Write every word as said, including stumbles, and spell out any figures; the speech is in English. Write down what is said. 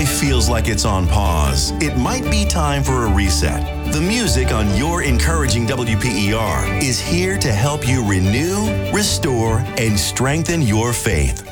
life feels like it's on pause, it might be time for a reset. The music on your encouraging W P E R is here to help you renew, restore, and strengthen your faith.